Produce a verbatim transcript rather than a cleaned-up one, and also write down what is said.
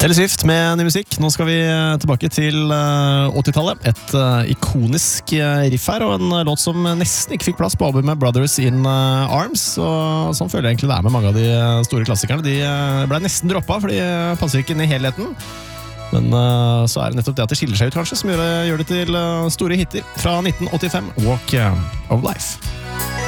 Taylor Swift med ny musikk. Nå skal vi tilbake til åttitallet. Et uh, ikonisk riff her, og en låt som nesten ikke fikk plass på albumet Brothers in Arms. Og sånn føler jeg egentlig det er med mange av de store klassikerne. De ble nesten droppet, for de passer ikke inn i helheten. Men uh, så er det nettopp det at det skiller seg ut, kanskje, som gjør det, gjør det til uh, store hitter fra nitten åttifem. Walk uh, of Life.